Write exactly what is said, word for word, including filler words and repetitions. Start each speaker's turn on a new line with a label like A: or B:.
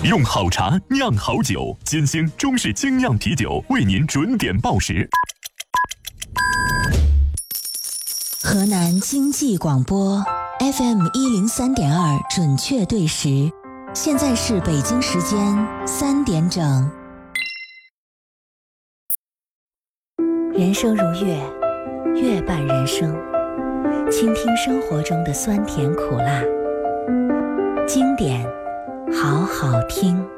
A: 用好茶酿好酒，金星中式精酿啤酒为您准点报时。
B: 河南经济广播 F M 一零三点二准确对时，现在是北京时间三点整。人生如乐，乐伴人生，倾听生活中的酸甜苦辣，经典好好听。